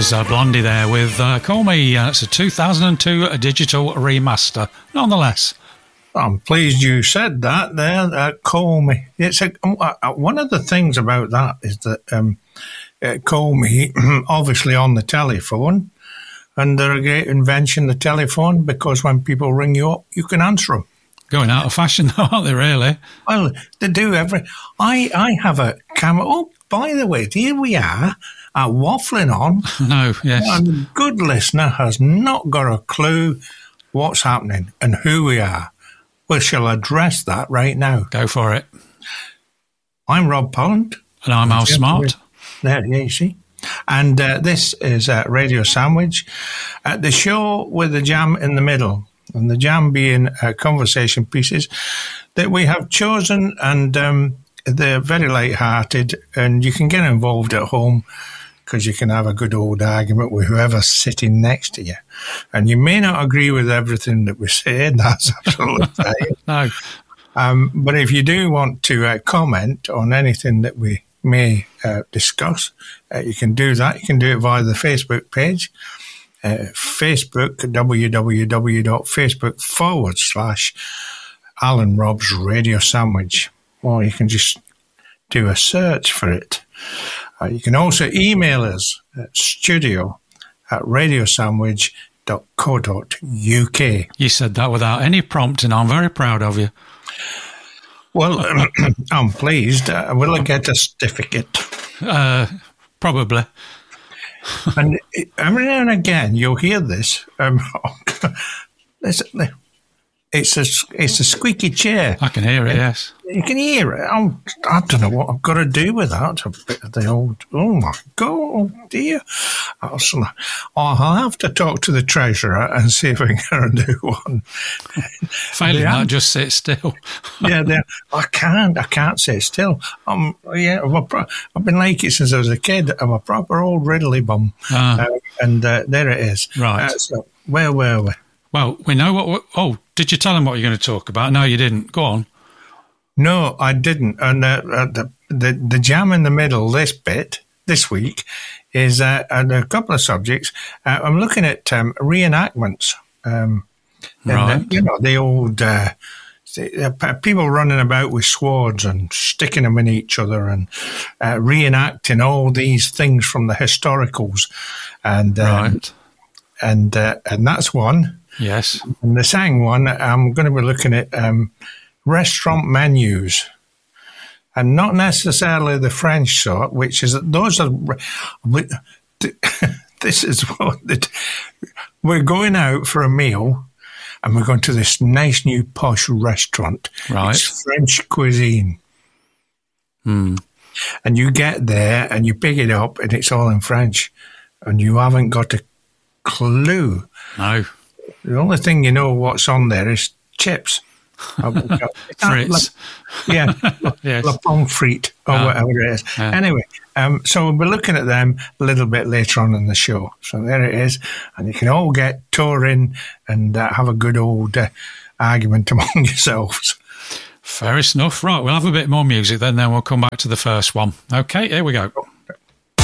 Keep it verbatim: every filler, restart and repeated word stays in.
was uh, Blondie there with uh, Call Me. Uh, it's a two thousand two digital remaster, nonetheless. I'm pleased you said that there, uh, Call Me. It's a, uh, one of the things about that is that um, uh, Call Me, obviously on the telephone, and they're a great invention, the telephone, because when people ring you up, you can answer them. Going out of fashion, though, aren't they, really? Well, they do every... I, I have a camera... Oh, by the way, here we are, uh, waffling on. No, yes. And the good listener has not got a clue what's happening and who we are. We shall address that right now. Go for it. I'm Rob Polland. And I'm Al Smart. There, yeah, you see. And uh, this is uh, Radio Sandwich, uh, the show with the jam in the middle. And the jam being uh, conversation pieces that we have chosen, and um, they're very light-hearted, and you can get involved at home because you can have a good old argument with whoever's sitting next to you. And you may not agree with everything that we say, and that's absolutely fine. No. Um, but if you do want to uh, comment on anything that we may uh, discuss, uh, you can do that. You can do it via the Facebook page. Uh, Facebook, www.facebook forward slash Alan Rob's Radio Sandwich. Or you can just do a search for it. Uh, you can also email us at studio at radiosandwich dot co dot uk. You said that without any prompting. I'm very proud of you. Well, I'm pleased. Uh, will I get a certificate? Uh, probably. And every now and again, you'll hear this. Um, it's, it's a it's a squeaky chair. I can hear it. Yes, you can hear it. I'm, I don't know what I've got to do with that. A bit of the old. Oh my God, oh dear! I'll, I'll have to talk to the treasurer and see if I can do one. Failing that, just sit still. Yeah, I can't. I can't sit still. Um, yeah, I'm a pro- I've been like it since I was a kid. I'm a proper old riddly bum, ah. uh, and uh, there it is. Right. Uh, so where were we? Well, we know what. We're, oh, did you tell him what you're going to talk about? No, you didn't. Go on. No, I didn't. And uh, uh, the, the the jam in the middle, this bit this week, is uh, and a couple of subjects. Uh, I'm looking at um, reenactments. Um, right. And, uh, you know, the old. Uh, people running about with swords and sticking them in each other and uh, reenacting all these things from the historicals, and um, right. and uh, and that's one. Yes. And the second one, I'm going to be looking at um, restaurant menus, and not necessarily the French sort, which is those are. This is what the, we're going out for a meal. And we're going to this nice new posh restaurant. Right. It's French cuisine. Hmm. And you get there and you pick it up and it's all in French. And you haven't got a clue. No. The only thing you know what's on there is chips. Frites. Yeah. Yes. La Pomme frite or ah. whatever it is. Yeah. Anyway, um, so we'll be looking at them a little bit later on in the show. So there it is. And you can all get tore in and uh, have a good old uh, argument among yourselves. Fair enough. Right, we'll have a bit more music then, then we'll come back to the first one. Okay, here we go.